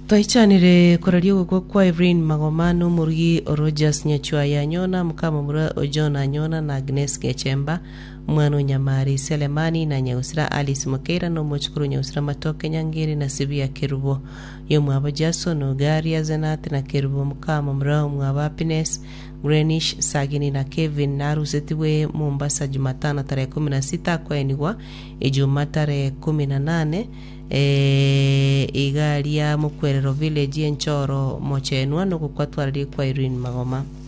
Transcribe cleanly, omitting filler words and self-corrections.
Twaicanire kurario kwa Irene Magomano Murugi Rogers Nyachwaya Nyona Mukamamura Ojona Nyona na Agnes Gechemba Mwano Nyamari Selemani na Nyausira Alice Mukera no Mochukuru Nyausira Matoke Nyangiri na Sibia Kirubo Yomwaba Jaso no Garia Zenati na Kirubo Mukamamura Mwaba Happiness Greenwich Sagini na Kevin na Rusetiwe Mombasa Jumatano tarehe 16 kwa enigwa Ijumaa tarehe 18 igaria Mukwerero village Enchoro Mochenwa no kukwatwariri kwa Irene Magoma.